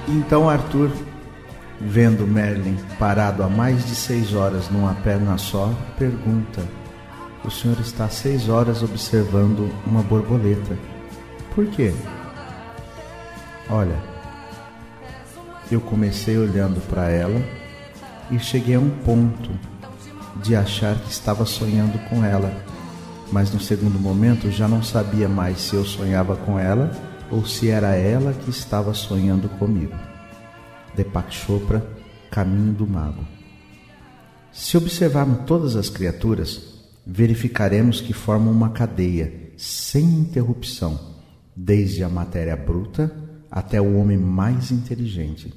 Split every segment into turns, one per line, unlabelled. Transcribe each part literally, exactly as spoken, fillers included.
Então Arthur, vendo Merlin parado há mais de seis horas numa perna só, pergunta: o senhor está há seis horas observando uma borboleta. Por quê? Olha, eu comecei olhando para ela e cheguei a um ponto de achar que estava sonhando com ela, mas no segundo momento já não sabia mais se eu sonhava com ela ou se era ela que estava sonhando comigo. Deepak Chopra, Caminho do Mago. Se observarmos todas as criaturas, verificaremos que formam uma cadeia sem interrupção, desde a matéria bruta até o homem mais inteligente.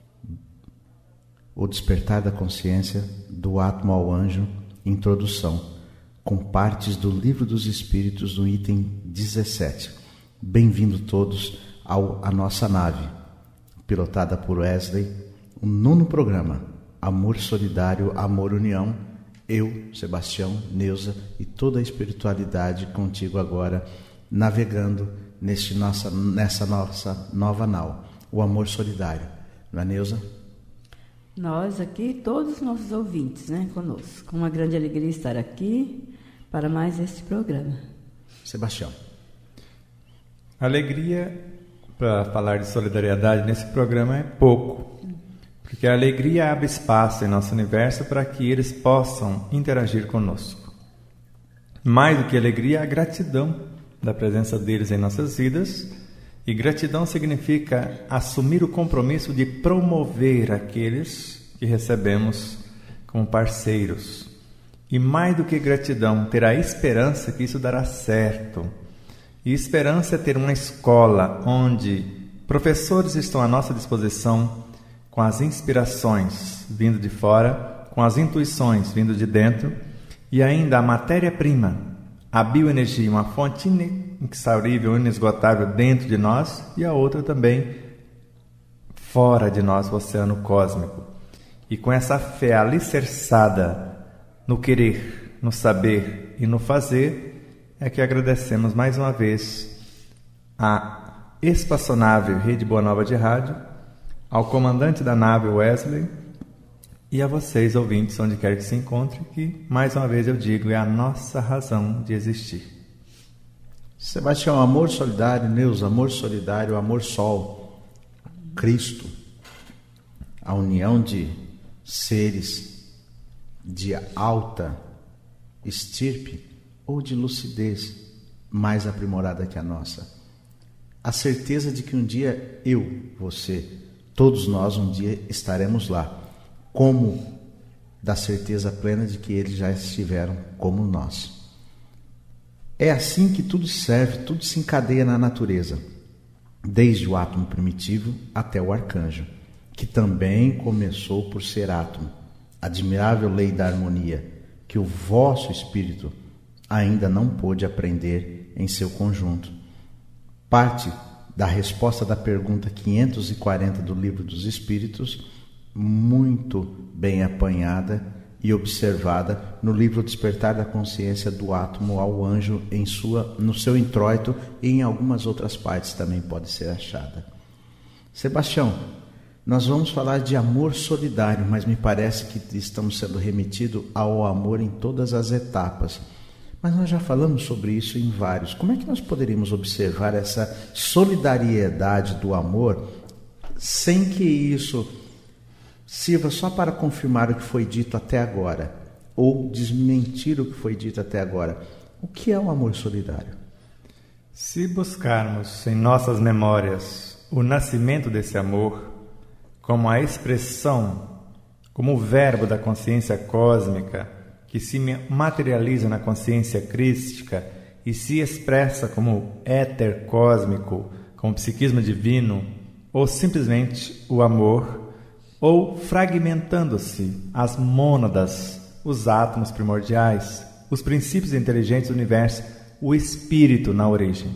O despertar da consciência, do átomo ao anjo, introdução, com partes do Livro dos Espíritos no item dezessete. Bem-vindo todos ao, à nossa nave, pilotada por Wesley, o nono programa, Amor Solidário, Amor União. Eu, Sebastião, Neuza e toda a espiritualidade contigo agora, navegando neste nossa, nessa nossa nova nau, o amor solidário. Não é, Neuza?
Nós aqui, todos os nossos ouvintes, né, conosco. Uma grande alegria estar aqui para mais este programa.
Sebastião.
Alegria para falar de solidariedade nesse programa é pouco, porque a alegria abre espaço em nosso universo para que eles possam interagir conosco. Mais do que alegria, a gratidão da presença deles em nossas vidas, e gratidão significa assumir o compromisso de promover aqueles que recebemos como parceiros. E mais do que gratidão, ter a esperança que isso dará certo. E esperança é ter uma escola onde professores estão à nossa disposição com as inspirações vindo de fora, com as intuições vindo de dentro, e ainda a matéria-prima, a bioenergia, uma fonte inexaurível, inesgotável dentro de nós, e a outra também fora de nós, o oceano cósmico. E com essa fé alicerçada no querer, no saber e no fazer, é que agradecemos mais uma vez à espaçonave Rede Boa Nova de Rádio, ao comandante da nave Wesley e a vocês, ouvintes, onde quer que se encontre, que, mais uma vez eu digo, é a nossa razão de existir.
Sebastião, amor solidário, Neuza, amor solidário, amor sol, Cristo, a união de seres de alta estirpe ou de lucidez mais aprimorada que a nossa. A certeza de que um dia eu, você, todos nós um dia estaremos lá, como da certeza plena de que eles já estiveram como nós. É assim que tudo serve, tudo se encadeia na natureza, desde o átomo primitivo até o arcanjo, que também começou por ser átomo. Admirável lei da harmonia, que o vosso espírito ainda não pôde aprender em seu conjunto. Parte da resposta da pergunta quinhentos e quarenta do Livro dos Espíritos, muito bem apanhada e observada no livro Despertar da Consciência do Átomo ao Anjo, em sua, no seu introito, e em algumas outras partes também pode ser achada. Sebastião, nós vamos falar de amor solidário, mas me parece que estamos sendo remetidos ao amor em todas as etapas. Mas nós já falamos sobre isso em vários. Como é que nós poderíamos observar essa solidariedade do amor sem que isso sirva só para confirmar o que foi dito até agora ou desmentir o que foi dito até agora? O que é o amor solidário?
Se buscarmos em nossas memórias o nascimento desse amor como a expressão, como o verbo da consciência cósmica que se materializa na consciência crística e se expressa como éter cósmico, como psiquismo divino, ou simplesmente o amor, ou fragmentando-se as mônadas, os átomos primordiais, os princípios inteligentes do universo, o espírito na origem.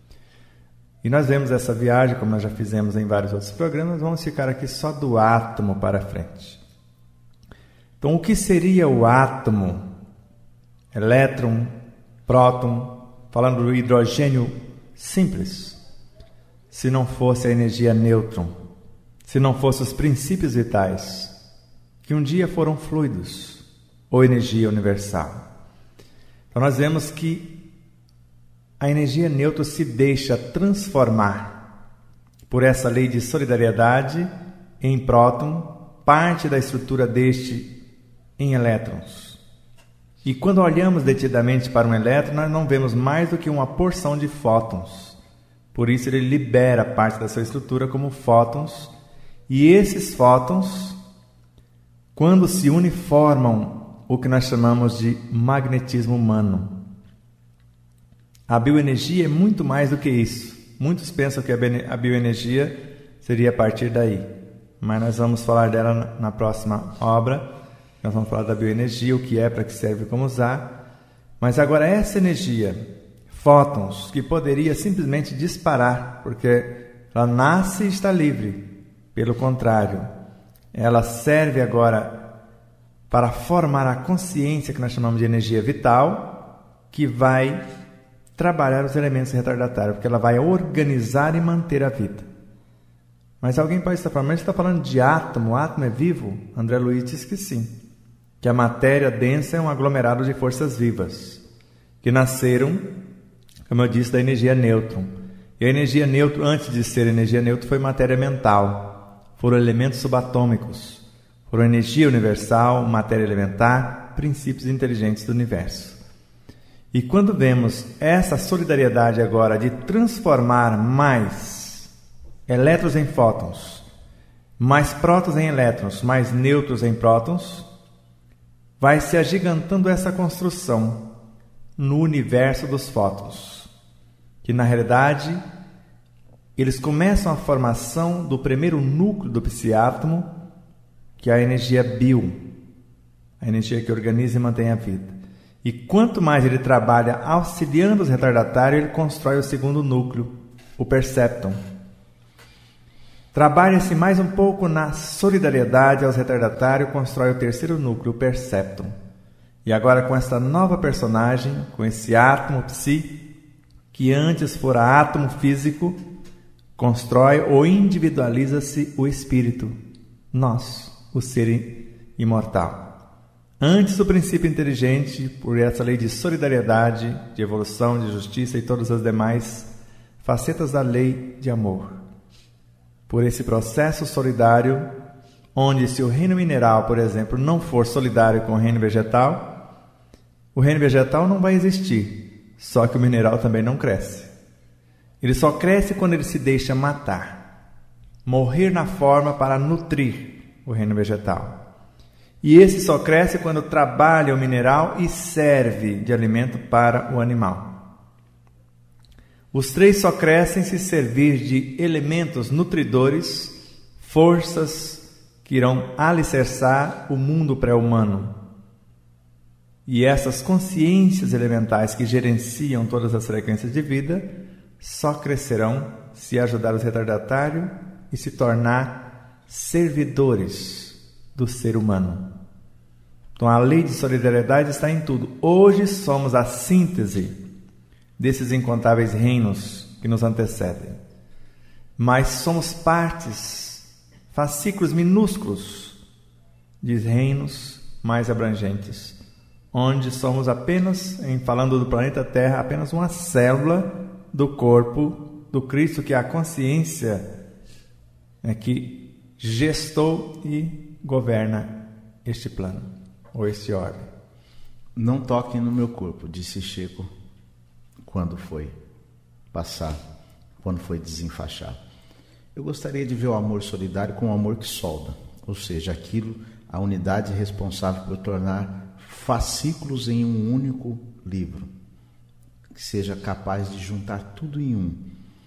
E nós vemos essa viagem, como nós já fizemos em vários outros programas, vamos ficar aqui só do átomo para frente. Então, o que seria o átomo? Elétron, próton, falando do hidrogênio simples, se não fosse a energia nêutron, se não fossem os princípios vitais, que um dia foram fluidos, ou energia universal. Então nós vemos que a energia neutra se deixa transformar por essa lei de solidariedade em próton, parte da estrutura deste em elétrons. E quando olhamos detidamente para um elétron, nós não vemos mais do que uma porção de fótons. Por isso ele libera parte da sua estrutura como fótons. E esses fótons, quando se uniformam, o que nós chamamos de magnetismo humano. A bioenergia é muito mais do que isso. Muitos pensam que a bioenergia seria a partir daí. Mas nós vamos falar dela na próxima obra. Nós vamos falar da bioenergia, o que é, para que serve e como usar. Mas agora essa energia, fótons, que poderia simplesmente disparar, porque ela nasce e está livre. Pelo contrário, ela serve agora para formar a consciência que nós chamamos de energia vital, que vai trabalhar os elementos retardatários, porque ela vai organizar e manter a vida. Mas alguém pode estar falando, mas você está falando de átomo, o átomo é vivo? André Luiz diz que sim, que a matéria densa é um aglomerado de forças vivas, que nasceram, como eu disse, da energia nêutron. E a energia nêutron, antes de ser energia nêutron, foi matéria mental, foram elementos subatômicos, foram energia universal, matéria elementar, princípios inteligentes do universo. E quando vemos essa solidariedade agora de transformar mais elétrons em fótons, mais prótons em elétrons, mais nêutrons em prótons, vai se agigantando essa construção no universo dos fótons, que na realidade eles começam a formação do primeiro núcleo do psiátomo, que é a energia bio, a energia que organiza e mantém a vida. E quanto mais ele trabalha auxiliando os retardatários, ele constrói o segundo núcleo, o percepton. Trabalha-se mais um pouco na solidariedade aos retardatários, constrói o terceiro núcleo, o percepton. E agora com essa nova personagem, com esse átomo psi, que antes fora átomo físico, constrói ou individualiza-se o espírito, nós, o ser imortal. Antes o princípio inteligente, por essa lei de solidariedade, de evolução, de justiça e todas as demais facetas da lei de amor. Por esse processo solidário, onde se o reino mineral, por exemplo, não for solidário com o reino vegetal, o reino vegetal não vai existir, só que o mineral também não cresce. Ele só cresce quando ele se deixa matar, morrer na forma para nutrir o reino vegetal. E esse só cresce quando trabalha o mineral e serve de alimento para o animal. Os três só crescem se servir de elementos nutridores, forças que irão alicerçar o mundo pré-humano. E essas consciências elementais que gerenciam todas as frequências de vida só crescerão se ajudar os retardatários e se tornar servidores do ser humano. Então a lei de solidariedade está em tudo. Hoje somos a síntese desses incontáveis reinos que nos antecedem. Mas somos partes, fascículos minúsculos de reinos mais abrangentes, onde somos apenas, em falando do planeta Terra, apenas uma célula do corpo do Cristo, que é a consciência, é, que gestou e governa este plano, ou este ordem.
Não toquem no meu corpo, disse Chico, quando foi passar, quando foi desenfaixar. Eu gostaria de ver o amor solidário com o amor que solda, ou seja, aquilo, a unidade responsável por tornar fascículos em um único livro, que seja capaz de juntar tudo em um,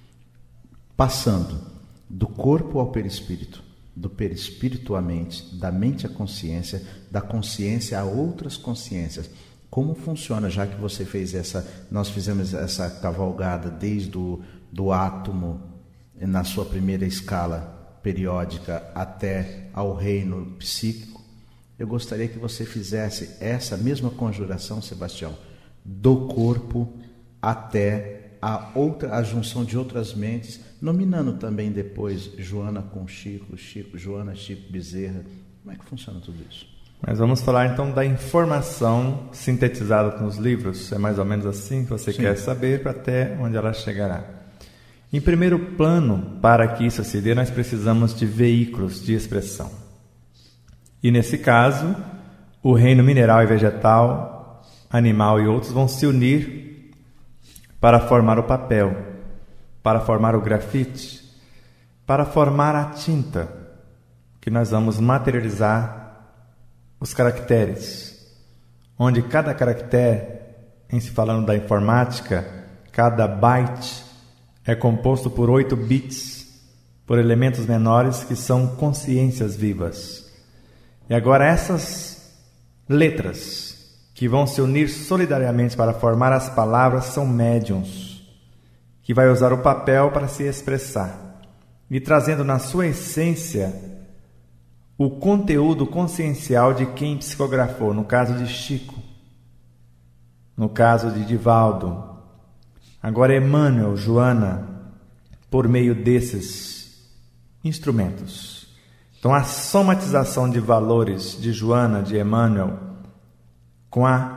passando do corpo ao perispírito, do perispírito à mente, da mente à consciência, da consciência a outras consciências. Como funciona, já que você fez essa, nós fizemos essa cavalgada desde o do átomo, na sua primeira escala periódica, até ao reino psíquico, eu gostaria que você fizesse essa mesma conjuração, Sebastião, do corpo até a, outra, a junção de outras mentes, nominando também depois Joana com Chico, Chico, Joana, Chico, Bezerra. Como é que funciona tudo isso?
Mas vamos falar então da informação sintetizada nos livros. É mais ou menos assim que você Sim. quer saber, para até onde ela chegará. Em primeiro plano, para que isso se dê, nós precisamos de veículos de expressão. E nesse caso, o reino mineral e vegetal, animal e outros vão se unir para formar o papel, para formar o grafite, para formar a tinta, que nós vamos materializar os caracteres, onde cada caractere, em se falando da informática, cada byte é composto por oito bits, por elementos menores que são consciências vivas. E agora essas letras que vão se unir solidariamente para formar as palavras são médiums, que vai usar o papel para se expressar, e trazendo na sua essência o conteúdo consciencial de quem psicografou, no caso de Chico, no caso de Divaldo, agora Emmanuel, Joana, por meio desses instrumentos. Então a somatização de valores de Joana, de Emmanuel, com a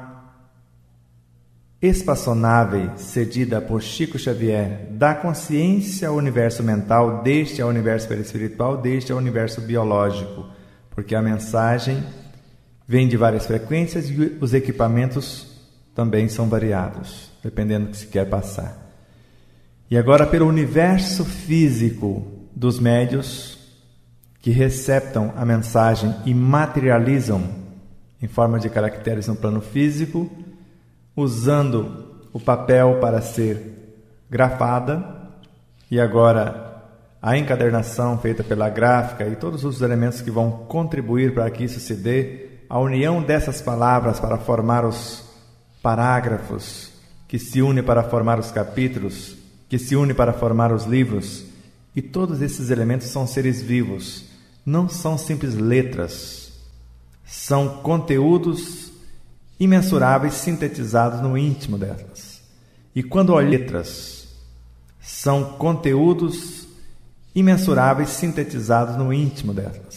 espaçonave cedida por Chico Xavier, da consciência ao universo mental, deste ao universo perispiritual, deste ao universo biológico, porque a mensagem vem de várias frequências e os equipamentos também são variados, dependendo do que se quer passar. E agora, pelo universo físico dos médios que receptam a mensagem e materializam em forma de caracteres no plano físico, usando o papel para ser grafada, e agora a encadernação feita pela gráfica e todos os elementos que vão contribuir para que isso se dê, a união dessas palavras para formar os parágrafos, que se une para formar os capítulos, que se une para formar os livros, e todos esses elementos são seres vivos, não são simples letras, são conteúdos imensuráveis sintetizados no íntimo delas. E quando olhamos letras, são conteúdos imensuráveis sintetizados no íntimo delas.